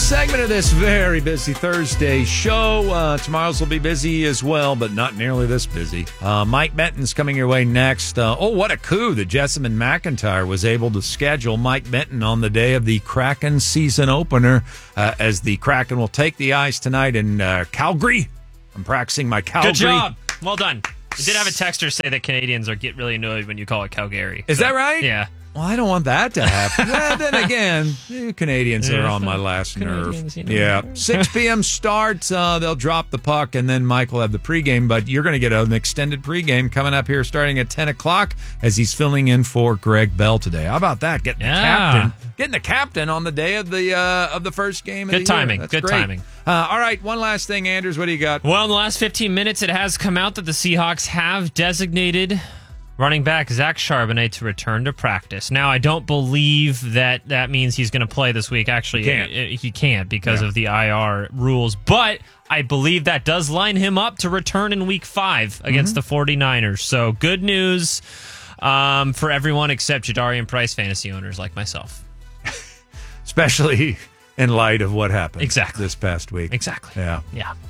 segment of this very busy Thursday show. Tomorrow's will be busy as well, but not nearly this busy. Mike Benton's coming your way next. What a coup that Jessamine McIntyre was able to schedule Mike Benton on the day of the Kraken season opener, as the Kraken will take the ice tonight in Calgary. I'm practicing my Calgary. Good job. Well done. I did have a texter say that Canadians get really annoyed when you call it Calgary. Is that right? Yeah. Well, I don't want that to happen. Well, then again, Canadians are on my last nerve. Yeah. 6 p.m. start. They'll drop the puck, and then Mike will have the pregame. But you're going to get an extended pregame coming up here starting at 10 o'clock as he's filling in for Greg Bell today. How about that? Getting the captain on the day of the first game of the year. Timing. That's Good great. timing. All right, one last thing, Anders. What do you got? Well, in the last 15 minutes, it has come out that the Seahawks have designated running back Zach Charbonnet to return to practice. Now, I don't believe that means he's going to play this week. Actually, he can't because of the IR rules. But I believe that does line him up to return in Week 5 against the 49ers. So good news for everyone except Jadarian Price fantasy owners like myself. Especially in light of what happened this past week. Exactly. Yeah.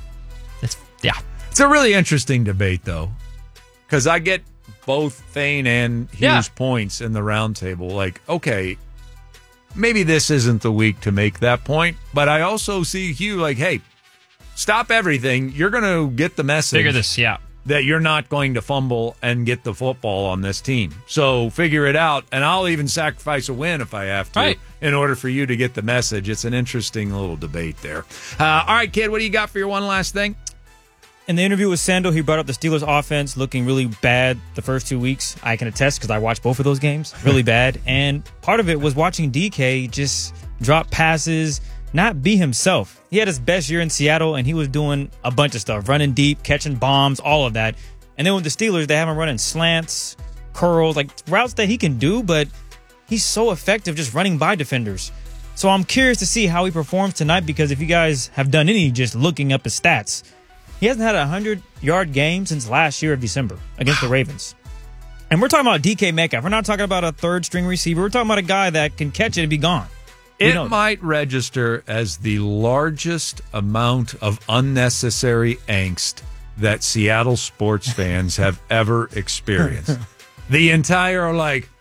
It's a really interesting debate, though, because I get both Thane and Hughes' points in the roundtable. Like, okay, maybe this isn't the week to make that point, but I also see Hugh like, hey, stop everything. You're going to get the message. Figure this, that you're not going to fumble and get the football on this team. So figure it out, and I'll even sacrifice a win if I have to in order for you to get the message. It's an interesting little debate there. All right, kid, what do you got for your one last thing? In the interview with Sando, he brought up the Steelers' offense looking really bad the first 2 weeks. I can attest because I watched both of those games. Really bad. And part of it was watching DK just drop passes, not be himself. He had his best year in Seattle, and he was doing a bunch of stuff, running deep, catching bombs, all of that. And then with the Steelers, they have him running slants, curls, like routes that he can do, but he's so effective just running by defenders. So I'm curious to see how he performs tonight, because if you guys have done any just looking up his stats, he hasn't had a 100-yard game since last year of December against the Ravens. And we're talking about DK Metcalf. We're not talking about a third-string receiver. We're talking about a guy that can catch it and be gone. It might register as the largest amount of unnecessary angst that Seattle sports fans have ever experienced. The entire,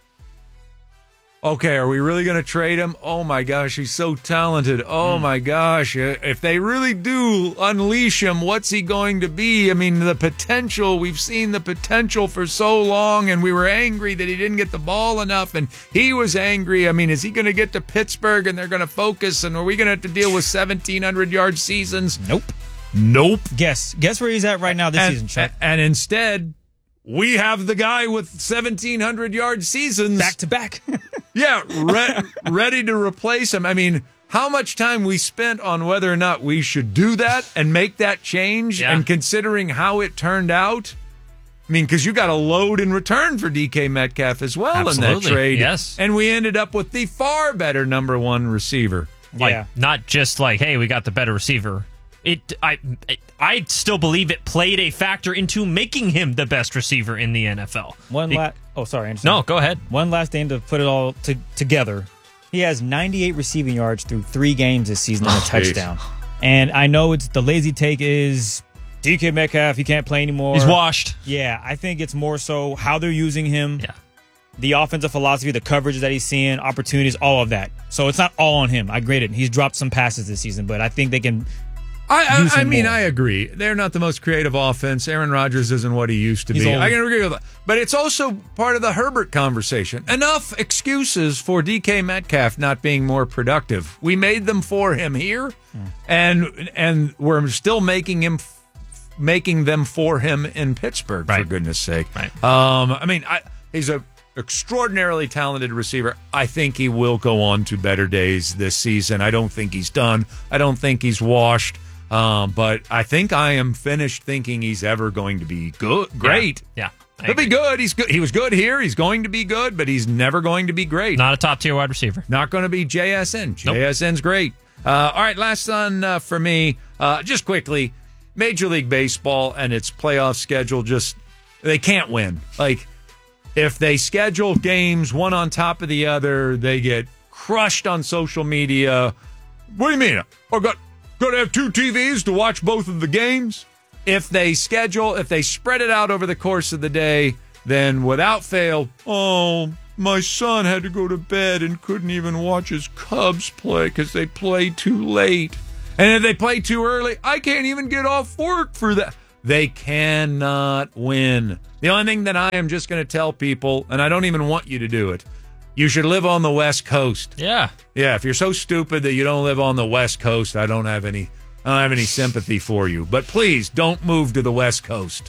okay, are we really going to trade him? Oh, my gosh, he's so talented. Oh, my gosh, if they really do unleash him, what's he going to be? I mean, the potential, we've seen the potential for so long, and we were angry that he didn't get the ball enough, and he was angry. I mean, is he going to get to Pittsburgh, and they're going to focus, and are we going to have to deal with 1,700-yard seasons? Nope. Guess where he's at right now this season, Chuck. And instead, we have the guy with 1,700-yard seasons. Back to back. Yeah, ready to replace him. I mean, how much time we spent on whether or not we should do that and make that change, and considering how it turned out. I mean, because you got a load in return for DK Metcalf as well in that trade. Yes. And we ended up with the far better number one receiver. Not just hey, we got the better receiver. I still believe it played a factor into making him the best receiver in the NFL. Sorry, Anderson. No, go ahead. One last thing to put it all together. He has 98 receiving yards through 3 games this season and a touchdown. And I know it's the lazy take is DK Metcalf, he can't play anymore. He's washed. Yeah, I think it's more so how they're using him. Yeah. The offensive philosophy, the coverage that he's seeing, opportunities, all of that. So it's not all on him. I grade it. He's dropped some passes this season, but I think they can. I agree. They're not the most creative offense. Aaron Rodgers isn't what he used to be. I can agree with that. But it's also part of the Herbert conversation. Enough excuses for DK Metcalf not being more productive. We made them for him here, and we're still making them for him in Pittsburgh, for goodness sake. Right. He's a extraordinarily talented receiver. I think he will go on to better days this season. I don't think he's done. I don't think he's washed. But I think I am finished thinking he's ever going to be good. Great. Yeah. He'll be good. He's good. He was good here. He's going to be good, but he's never going to be great. Not a top-tier wide receiver. Not going to be JSN. JSN's great. All right, last one for me. Just quickly, Major League Baseball and its playoff schedule, they can't win. If they schedule games one on top of the other, they get crushed on social media. What do you mean? I got to have 2 TVs to watch both of the games? If they spread it out over the course of the day, then without fail, my son had to go to bed and couldn't even watch his Cubs play because they played too late. And if they play too early, I can't even get off work for that. They cannot win. The only thing that I am just going to tell people, and I don't even want you to do it, you should live on the West Coast. Yeah. Yeah, if you're so stupid that you don't live on the West Coast, I don't have any sympathy for you. But please don't move to the West Coast.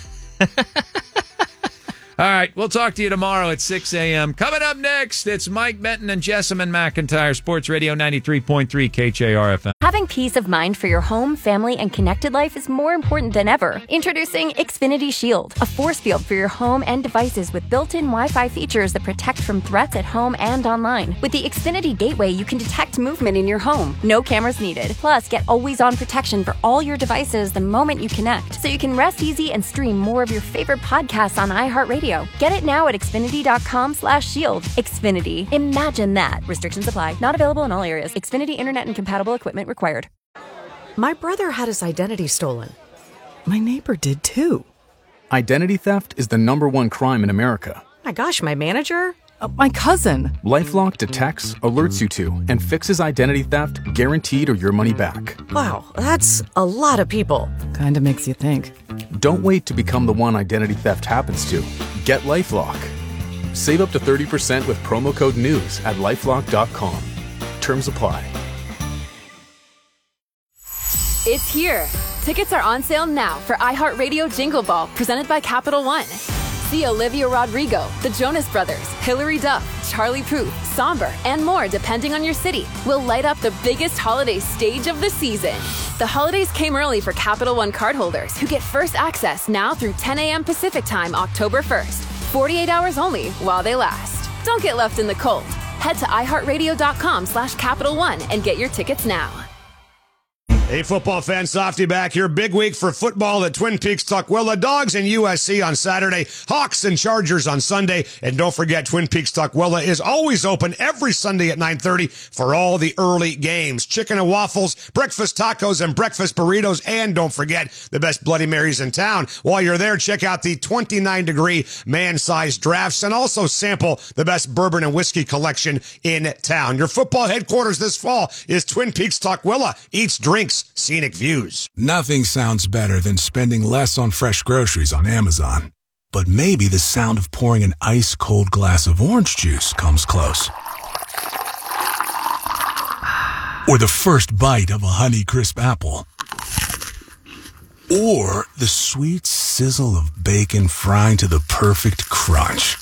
All right, we'll talk to you tomorrow at 6 a.m. Coming up next, it's Mike Benton and Jessamine McIntyre, Sports Radio 93.3 KJRFM. Having peace of mind for your home, family, and connected life is more important than ever. Introducing Xfinity Shield, a force field for your home and devices with built-in Wi-Fi features that protect from threats at home and online. With the Xfinity Gateway, you can detect movement in your home. No cameras needed. Plus, get always-on protection for all your devices the moment you connect, so you can rest easy and stream more of your favorite podcasts on iHeartRadio. Get it now at Xfinity.com/shield. Xfinity. Imagine that. Restrictions apply. Not available in all areas. Xfinity Internet and compatible equipment required. My brother had his identity stolen. My neighbor did too. Identity theft is the #1 crime in America. My gosh, my manager? My cousin. LifeLock detects, alerts you to, and fixes identity theft guaranteed or your money back. Wow, that's a lot of people. Kinda makes you think. Don't wait to become the one identity theft happens to. Get LifeLock. Save up to 30% with promo code NEWS at LifeLock.com. Terms apply. It's here. Tickets are on sale now for iHeartRadio Jingle Ball, presented by Capital One. See Olivia Rodrigo, the Jonas Brothers, Hilary Duff, Charlie Puth, Somber, and more depending on your city. Will light up the biggest holiday stage of the season. The holidays came early for Capital One cardholders who get first access now through 10 a.m. Pacific Time, October 1st. 48 hours only while they last. Don't get left in the cold. Head to iHeartRadio.com/Capital One and get your tickets now. Hey, football fans, Softy back here. Big week for football at Twin Peaks Tukwila. Dogs and USC on Saturday. Hawks and Chargers on Sunday. And don't forget, Twin Peaks Tukwila is always open every Sunday at 9:30 for all the early games. Chicken and waffles, breakfast tacos, and breakfast burritos. And don't forget, the best Bloody Marys in town. While you're there, check out the 29-degree man-sized drafts and also sample the best bourbon and whiskey collection in town. Your football headquarters this fall is Twin Peaks Tukwila. Eats, drinks, scenic views. Nothing sounds better than spending less on fresh groceries on Amazon. But maybe the sound of pouring an ice-cold glass of orange juice comes close. Or the first bite of a Honeycrisp apple. Or the sweet sizzle of bacon frying to the perfect crunch.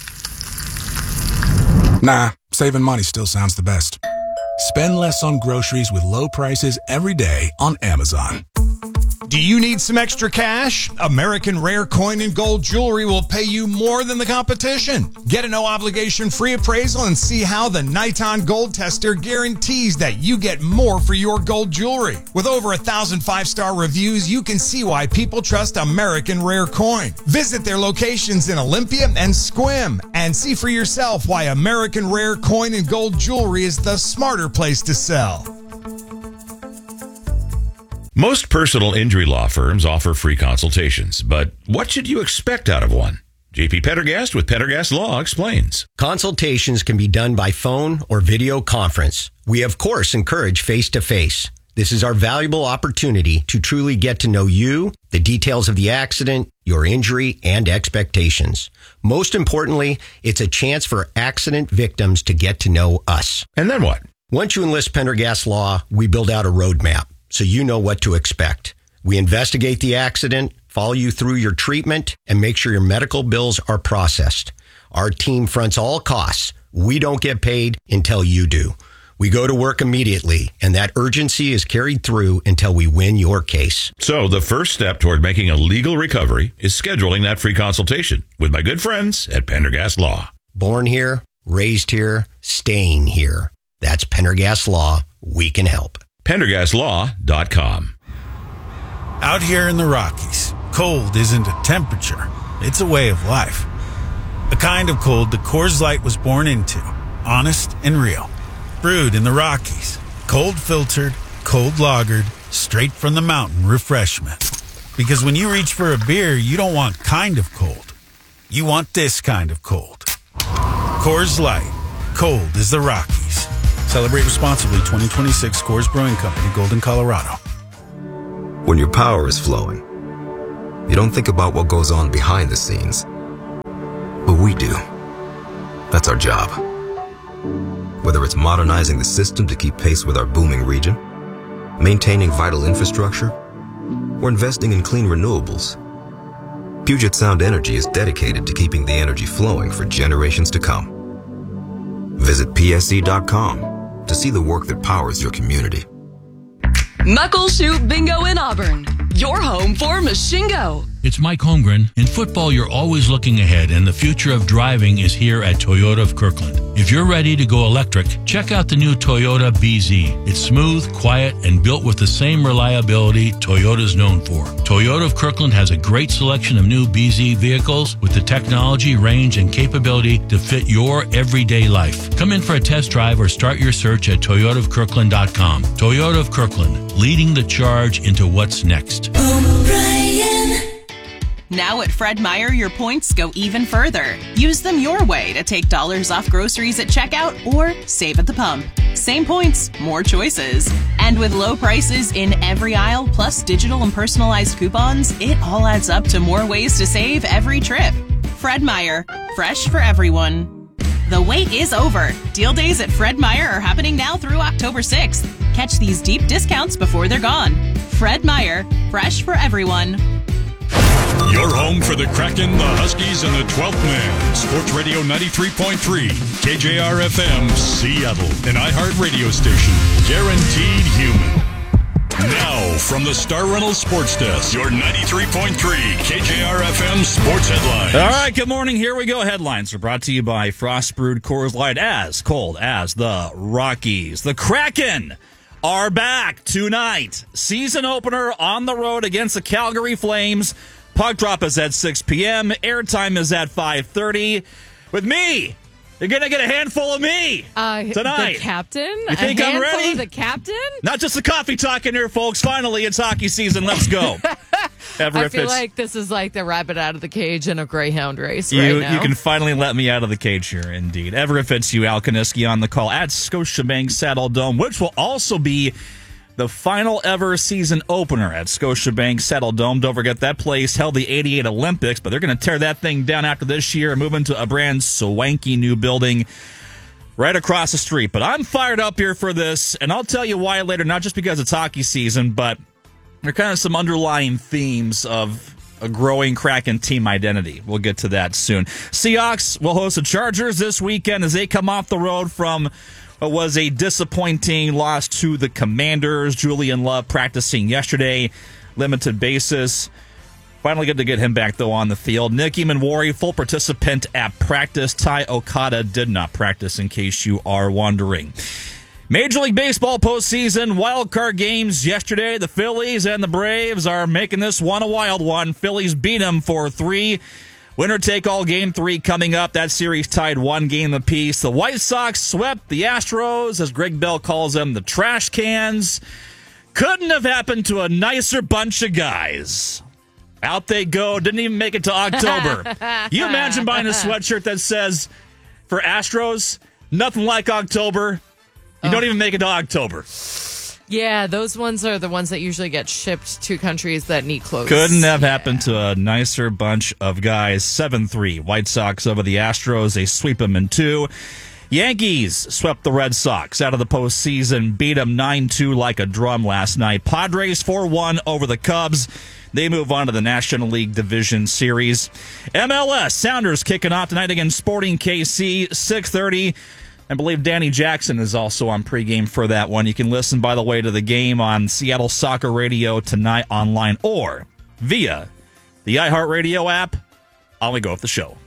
Nah, saving money still sounds the best. Spend less on groceries with low prices every day on Amazon. Do you need some extra cash? American Rare Coin and Gold Jewelry will pay you more than the competition. Get a no-obligation free appraisal and see how the Niton Gold Tester guarantees that you get more for your gold jewelry. With over 1,000 five-star reviews, you can see why people trust American Rare Coin. Visit their locations in Olympia and Sequim and see for yourself why American Rare Coin and Gold Jewelry is the smarter place to sell. Most personal injury law firms offer free consultations, but what should you expect out of one? JP Pendergast with Pendergast Law explains. Consultations can be done by phone or video conference. We, of course, encourage face-to-face. This is our valuable opportunity to truly get to know you, the details of the accident, your injury, and expectations. Most importantly, it's a chance for accident victims to get to know us. And then what? Once you enlist Pendergast Law, we build out a roadmap so you know what to expect. We investigate the accident, follow you through your treatment, and make sure your medical bills are processed. Our team fronts all costs. We don't get paid until you do. We go to work immediately, and that urgency is carried through until we win your case. So the first step toward making a legal recovery is scheduling that free consultation with my good friends at Pendergast Law. Born here, raised here, staying here. That's Pendergast Law. We can help. PendergastLaw.com. Out here in the Rockies, cold isn't a temperature, it's a way of life. A kind of cold that Coors Light was born into, honest and real. Brewed in the Rockies, Cold filtered, cold lagered, straight from the mountain refreshment. Because when you reach for a beer, you don't want kind of cold. You want this kind of cold. Coors Light. Cold as the Rockies. Celebrate responsibly. 2026 Coors Brewing Company, Golden, Colorado. When your power is flowing, you don't think about what goes on behind the scenes. But we do. That's our job. Whether it's modernizing the system to keep pace with our booming region, maintaining vital infrastructure, or investing in clean renewables, Puget Sound Energy is dedicated to keeping the energy flowing for generations to come. Visit psc.com to see the work that powers your community. Knuckle Shoot Bingo in Auburn. Your home for Machingo. It's Mike Holmgren. In football, you're always looking ahead, and the future of driving is here at Toyota of Kirkland. If you're ready to go electric, check out the new Toyota BZ. It's smooth, quiet, and built with the same reliability Toyota's known for. Toyota of Kirkland has a great selection of new BZ vehicles with the technology, range, and capability to fit your everyday life. Come in for a test drive or start your search at toyotaofkirkland.com. Toyota of Kirkland, leading the charge into what's next. Now at Fred Meyer, your points go even further. Use them your way to take dollars off groceries at checkout or save at the pump. Same points, more choices. And with low prices in every aisle, plus digital and personalized coupons, it all adds up to more ways to save every trip. Fred Meyer, fresh for everyone. The wait is over. Deal days at Fred Meyer are happening now through October 6th. Catch these deep discounts before they're gone. Fred Meyer, fresh for everyone. Your home for the Kraken, the Huskies, and the 12th Man. Sports Radio 93.3, KJR-FM, Seattle. An iHeart radio station. Guaranteed human. Now, from the Star Reynolds Sports Desk, your 93.3 KJR-FM Sports Headlines. All right, good morning. Here we go. Headlines are brought to you by Frost Brewed Coors Light, as cold as the Rockies. The Kraken are back tonight. Season opener on the road against the Calgary Flames. Puck drop is at 6 p.m. Airtime is at 5:30. With me, you're going to get a handful of me tonight. The captain? You think I'm ready? The captain? Not just the coffee talk in here, folks. Finally, it's hockey season. Let's go. I feel like this is like the rabbit out of the cage in a greyhound race you, right now. You can finally let me out of the cage here, indeed. Ever if it's you, Al Kaniski on the call at Scotiabank Saddle Dome, which will also be the final ever season opener at Scotiabank Saddle Dome. Don't forget that place held the 88 Olympics, but they're going to tear that thing down after this year and move into a brand swanky new building right across the street. But I'm fired up here for this, and I'll tell you why later, not just because it's hockey season, but there are kind of some underlying themes of a growing Kraken team identity. We'll get to that soon. Seahawks will host the Chargers this weekend as they come off the road from what was a disappointing loss to the Commanders. Julian Love practicing yesterday, limited basis. Finally good to get him back, though, on the field. Nick Eamon-Wari, full participant at practice. Ty Okada did not practice, in case you are wondering. Major League Baseball postseason wildcard games yesterday. The Phillies and the Braves are making this one a wild one. Phillies beat them 4-3. Winner-take-all Game 3 coming up. That series tied 1 game apiece. The White Sox swept the Astros, as Greg Bell calls them, the trash cans. Couldn't have happened to a nicer bunch of guys. Out they go. Didn't even make it to October. You imagine buying a sweatshirt that says, for Astros, nothing like October. You don't even make it to October. Yeah, those ones are the ones that usually get shipped to countries that need clothes. Couldn't have happened to a nicer bunch of guys. 7-3. White Sox over the Astros. They sweep them in 2. Yankees swept the Red Sox out of the postseason. Beat them 9-2 like a drum last night. Padres 4-1 over the Cubs. They move on to the National League Division Series. MLS, Sounders kicking off tonight against Sporting KC, 6:30. I believe Danny Jackson is also on pregame for that one. You can listen, by the way, to the game on Seattle Soccer Radio tonight online or via the iHeartRadio app. On we go with the show.